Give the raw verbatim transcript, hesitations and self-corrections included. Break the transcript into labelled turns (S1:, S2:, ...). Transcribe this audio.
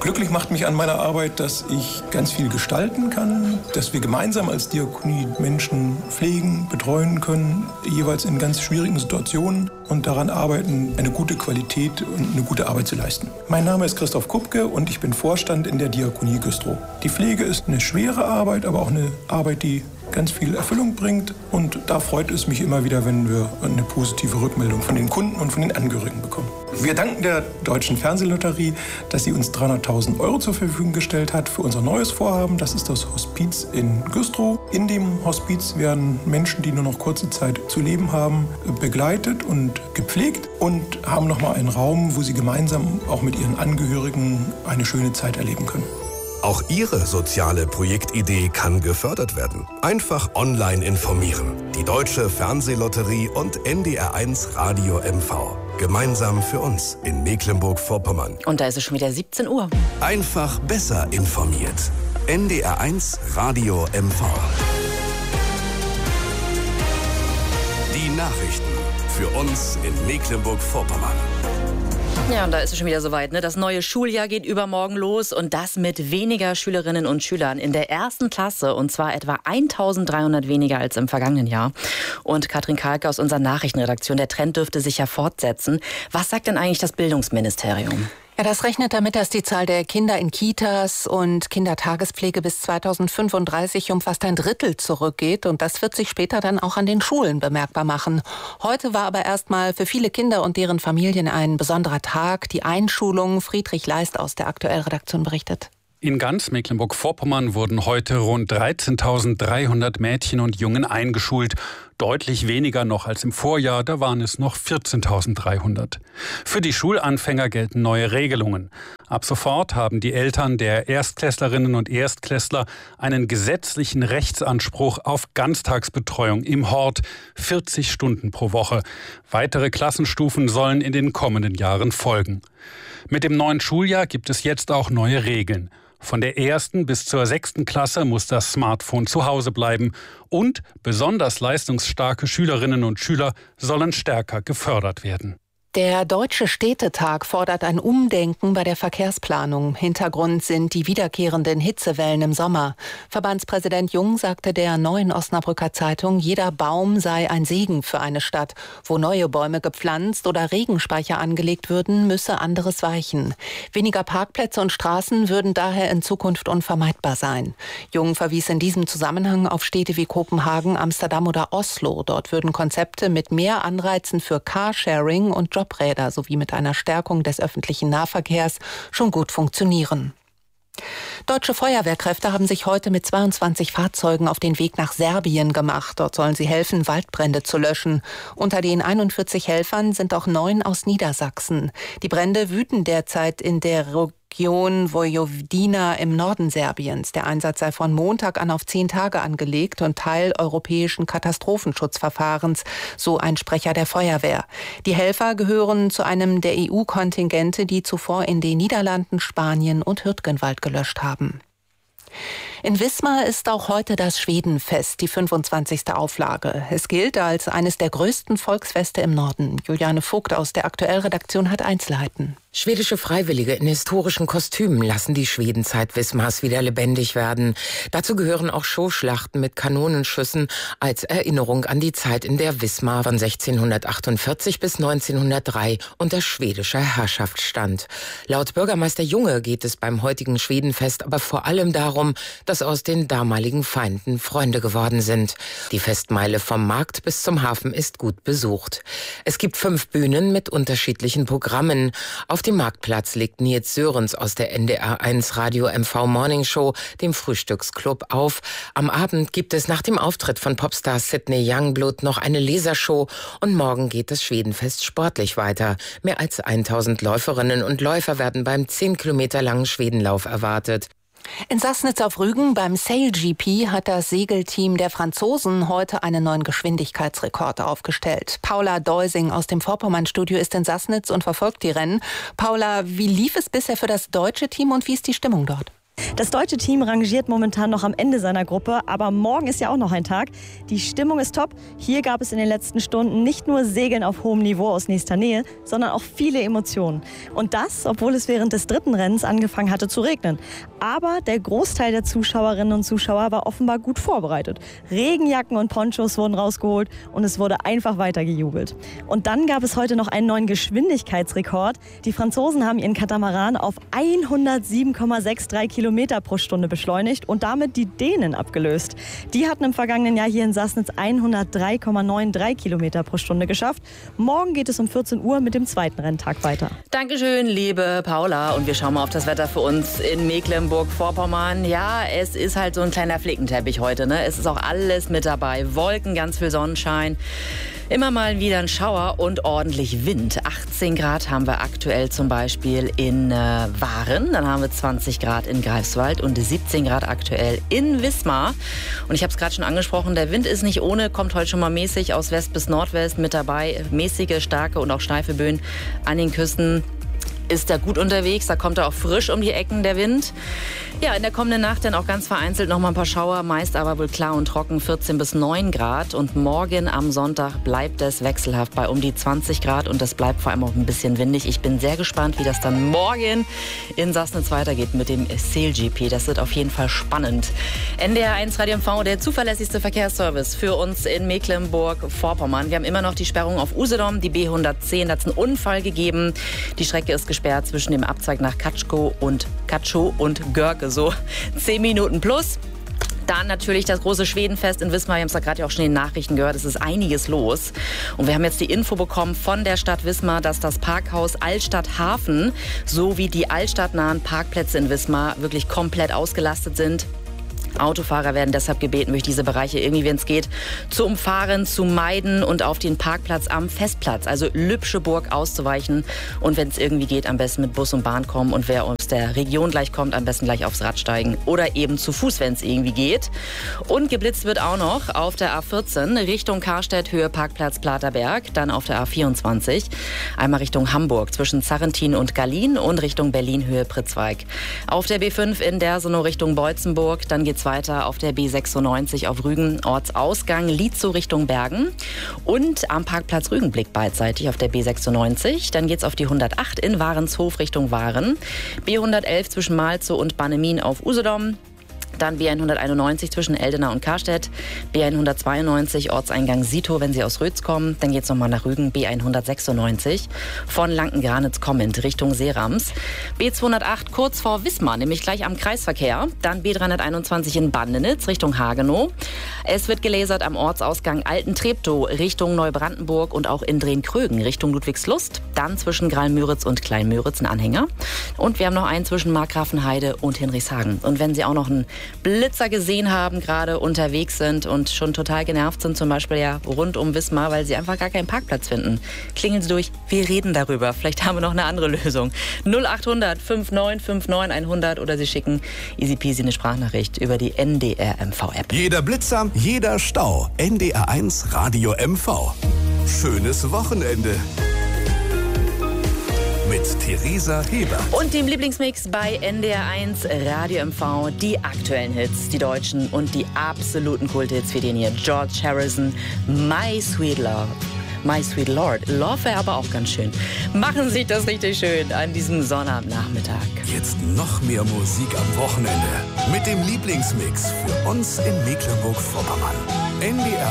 S1: Glücklich macht mich an meiner Arbeit, dass ich ganz viel gestalten kann, dass wir gemeinsam als Diakonie Menschen pflegen, betreuen können, jeweils in ganz schwierigen Situationen und daran arbeiten, eine gute Qualität und eine gute Arbeit zu leisten. Mein Name ist Christoph Kupke und ich bin Vorstand in der Diakonie Güstrow. Die Pflege ist eine schwere Arbeit, aber auch eine Arbeit, die ganz viel Erfüllung bringt. Und da freut es mich immer wieder, wenn wir eine positive Rückmeldung von den Kunden und von den Angehörigen bekommen. Wir danken der Deutschen Fernsehlotterie, dass sie uns dreihunderttausend Euro zur Verfügung gestellt hat für unser neues Vorhaben. Das ist das Hospiz in Güstrow. In dem Hospiz werden Menschen, die nur noch kurze Zeit zu leben haben, begleitet und gepflegt und haben nochmal einen Raum, wo sie gemeinsam auch mit ihren Angehörigen eine schöne Zeit erleben können.
S2: Auch Ihre soziale Projektidee kann gefördert werden. Einfach online informieren. Die Deutsche Fernsehlotterie und N D R eins Radio M V. Gemeinsam für uns in Mecklenburg-Vorpommern.
S3: Und da ist es schon wieder siebzehn Uhr.
S2: Einfach besser informiert. N D R eins Radio M V. Die Nachrichten für uns in Mecklenburg-Vorpommern.
S3: Ja, und da ist es schon wieder soweit, ne? Das neue Schuljahr geht übermorgen los und das mit weniger Schülerinnen und Schülern in der ersten Klasse und zwar etwa eintausenddreihundert weniger als im vergangenen Jahr. Und Katrin Kalke aus unserer Nachrichtenredaktion, der Trend dürfte sich ja fortsetzen. Was sagt denn eigentlich das Bildungsministerium?
S4: Ja, das rechnet damit, dass die Zahl der Kinder in Kitas und Kindertagespflege bis zweitausendfünfunddreißig um fast ein Drittel zurückgeht. Und das wird sich später dann auch an den Schulen bemerkbar machen. Heute war aber erstmal für viele Kinder und deren Familien ein besonderer Tag. Die Einschulung. Friedrich Leist aus der Aktuell-Redaktion berichtet.
S5: In ganz Mecklenburg-Vorpommern wurden heute rund dreizehntausenddreihundert Mädchen und Jungen eingeschult. Deutlich weniger noch als im Vorjahr, da waren es noch vierzehntausenddreihundert. Für die Schulanfänger gelten neue Regelungen. Ab sofort haben die Eltern der Erstklässlerinnen und Erstklässler einen gesetzlichen Rechtsanspruch auf Ganztagsbetreuung im Hort, vierzig Stunden pro Woche. Weitere Klassenstufen sollen in den kommenden Jahren folgen. Mit dem neuen Schuljahr gibt es jetzt auch neue Regeln. Von der ersten bis zur sechsten Klasse muss das Smartphone zu Hause bleiben und besonders leistungsstarke Schülerinnen und Schüler sollen stärker gefördert werden.
S4: Der Deutsche Städtetag fordert ein Umdenken bei der Verkehrsplanung. Hintergrund sind die wiederkehrenden Hitzewellen im Sommer. Verbandspräsident Jung sagte der Neuen Osnabrücker Zeitung, jeder Baum sei ein Segen für eine Stadt. Wo neue Bäume gepflanzt oder Regenspeicher angelegt würden, müsse anderes weichen. Weniger Parkplätze und Straßen würden daher in Zukunft unvermeidbar sein. Jung verwies in diesem Zusammenhang auf Städte wie Kopenhagen, Amsterdam oder Oslo. Dort würden Konzepte mit mehr Anreizen für Carsharing und Jobräder sowie mit einer Stärkung des öffentlichen Nahverkehrs schon gut funktionieren. Deutsche Feuerwehrkräfte haben sich heute mit zweiundzwanzig Fahrzeugen auf den Weg nach Serbien gemacht. Dort sollen sie helfen, Waldbrände zu löschen. Unter den einundvierzig Helfern sind auch neun aus Niedersachsen. Die Brände wüten derzeit in der Region Vojvodina im Norden Serbiens. Der Einsatz sei von Montag an auf zehn Tage angelegt und Teil europäischen Katastrophenschutzverfahrens, so ein Sprecher der Feuerwehr. Die Helfer gehören zu einem der E U-Kontingente, die zuvor in den Niederlanden, Spanien und Hürtgenwald gelöscht haben. In Wismar ist auch heute das Schwedenfest, die fünfundzwanzigste Auflage. Es gilt als eines der größten Volksfeste im Norden. Juliane Vogt aus der Aktuell-Redaktion hat Einzelheiten.
S6: Schwedische Freiwillige in historischen Kostümen lassen die Schwedenzeit Wismars wieder lebendig werden. Dazu gehören auch Showschlachten mit Kanonenschüssen als Erinnerung an die Zeit, in der Wismar von sechzehnhundertachtundvierzig bis neunzehnhundertdrei unter schwedischer Herrschaft stand. Laut Bürgermeister Junge geht es beim heutigen Schwedenfest aber vor allem darum, dass aus den damaligen Feinden Freunde geworden sind. Die Festmeile vom Markt bis zum Hafen ist gut besucht. Es gibt fünf Bühnen mit unterschiedlichen Programmen. Auf dem Marktplatz legt Nils Sörens aus der N D R eins Radio M V Morning Show, dem Frühstücksclub, auf. Am Abend gibt es nach dem Auftritt von Popstar Sidney Youngblood noch eine Lasershow und morgen geht das Schwedenfest sportlich weiter. Mehr als tausend Läuferinnen und Läufer werden beim zehn Kilometer langen Schwedenlauf erwartet.
S4: In Sassnitz auf Rügen beim Sail G P hat das Segelteam der Franzosen heute einen neuen Geschwindigkeitsrekord aufgestellt. Paula Deusing aus dem Vorpommern-Studio ist in Sassnitz und verfolgt die Rennen. Paula, wie lief es bisher für das deutsche Team und wie ist die Stimmung dort?
S7: Das deutsche Team rangiert momentan noch am Ende seiner Gruppe, aber morgen ist ja auch noch ein Tag. Die Stimmung ist top. Hier gab es in den letzten Stunden nicht nur Segeln auf hohem Niveau aus nächster Nähe, sondern auch viele Emotionen. Und das, obwohl es während des dritten Rennens angefangen hatte zu regnen. Aber der Großteil der Zuschauerinnen und Zuschauer war offenbar gut vorbereitet. Regenjacken und Ponchos wurden rausgeholt und es wurde einfach weiter gejubelt. Und dann gab es heute noch einen neuen Geschwindigkeitsrekord. Die Franzosen haben ihren Katamaran auf hundertsieben Komma dreiundsechzig Kilometer pro Stunde beschleunigt und damit die Dänen abgelöst. Die hatten im vergangenen Jahr hier in Sassnitz hundertdrei Komma dreiundneunzig Kilometer pro Stunde geschafft. Morgen geht es um vierzehn Uhr mit dem zweiten Renntag weiter.
S3: Dankeschön, liebe Paula. Und wir schauen mal auf das Wetter für uns in Mecklenburg-Vorpommern. Ja, es ist halt so ein kleiner Flickenteppich heute, ne? Es ist auch alles mit dabei. Wolken, ganz viel Sonnenschein. Immer mal wieder ein Schauer und ordentlich Wind. achtzehn Grad haben wir aktuell zum Beispiel in äh, Waren. Dann haben wir zwanzig Grad in Greifswald und siebzehn Grad aktuell in Wismar. Und ich habe es gerade schon angesprochen, der Wind ist nicht ohne, kommt heute schon mal mäßig aus West bis Nordwest mit dabei. Mäßige, starke und auch steife Böen an den Küsten. Ist er gut unterwegs, da kommt er auch frisch um die Ecken, der Wind. Ja, in der kommenden Nacht dann auch ganz vereinzelt noch mal ein paar Schauer, meist aber wohl klar und trocken, vierzehn bis neun Grad. Und morgen am Sonntag bleibt es wechselhaft bei um die zwanzig Grad und es bleibt vor allem auch ein bisschen windig. Ich bin sehr gespannt, wie das dann morgen in Sassnitz weitergeht mit dem Sail G P. Das wird auf jeden Fall spannend. N D R eins Radio M V, der zuverlässigste Verkehrsservice für uns in Mecklenburg-Vorpommern. Wir haben immer noch die Sperrung auf Usedom, die B hundertzehn. Da hat es einen Unfall gegeben. Die Strecke ist gesperrt zwischen dem Abzweig nach Katschko und Katschow und Görke. So zehn Minuten plus. Dann natürlich das große Schwedenfest in Wismar. Wir haben es da gerade ja auch schon in den Nachrichten gehört. Es ist einiges los. Und wir haben jetzt die Info bekommen von der Stadt Wismar, dass das Parkhaus Altstadt Hafen sowie die altstadtnahen Parkplätze in Wismar wirklich komplett ausgelastet sind. Autofahrer werden deshalb gebeten, durch diese Bereiche irgendwie, wenn es geht, zu umfahren, zu meiden und auf den Parkplatz am Festplatz, also Lübscheburg, auszuweichen. Und wenn es irgendwie geht, am besten mit Bus und Bahn kommen. Und wer aus der Region gleich kommt, am besten gleich aufs Rad steigen oder eben zu Fuß, wenn es irgendwie geht. Und geblitzt wird auch noch auf der A vierzehn Richtung Karstedt, Höhe Parkplatz Platerberg, dann auf der A vierundzwanzig, einmal Richtung Hamburg zwischen Zarrentin und Gallien und Richtung Berlin, Höhe Pritzweig. Auf der B fünf in Dersenow Richtung Beutzenburg, dann geht's weiter auf der B sechsundneunzig auf Rügen, Ortsausgang Lietzow Richtung Bergen und am Parkplatz Rügenblick beidseitig auf der B sechsundneunzig. Dann geht's auf die hundertacht in Warenshof Richtung Waren, B hundertelf zwischen Malzow und Bannemin auf Usedom. Dann B hunderteinundneunzig zwischen Eldena und Karstedt, B hundertzweiundneunzig Ortseingang Sito, wenn Sie aus Rötz kommen. Dann geht es nochmal nach Rügen, B hundertsechsundneunzig von Lanken-Granitz kommend Richtung Seerams. B zweihundertacht kurz vor Wismar, nämlich gleich am Kreisverkehr. Dann B dreihunderteinundzwanzig in Bandenitz Richtung Hagenow. Es wird gelasert am Ortsausgang Alten-Treptow Richtung Neubrandenburg und auch in Drehn-Krögen Richtung Ludwigslust. Dann zwischen Graal-Müritz und Klein-Müritz ein Anhänger. Und wir haben noch einen zwischen Markgrafenheide und Hinrichshagen. Und wenn Sie auch noch einen Blitzer gesehen haben, gerade unterwegs sind und schon total genervt sind, zum Beispiel ja rund um Wismar, weil sie einfach gar keinen Parkplatz finden. Klingeln Sie durch, wir reden darüber. Vielleicht haben wir noch eine andere Lösung. null achthundert neunundfünfzig neunundfünfzig hundert oder Sie schicken easy peasy eine Sprachnachricht über die N D R M V-App.
S2: Jeder Blitzer, jeder Stau. N D R eins Radio M V. Schönes Wochenende. Mit Theresa Hebert.
S3: Und dem Lieblingsmix bei N D R eins Radio M V. Die aktuellen Hits, die deutschen und die absoluten Kulthits für den hier. George Harrison, My Sweet Love. My Sweet Lord. Love wäre aber auch ganz schön. Machen Sie das richtig schön an diesem Sonnabendnachmittag.
S2: Jetzt noch mehr Musik am Wochenende. Mit dem Lieblingsmix für uns in Mecklenburg-Vorpommern. N D R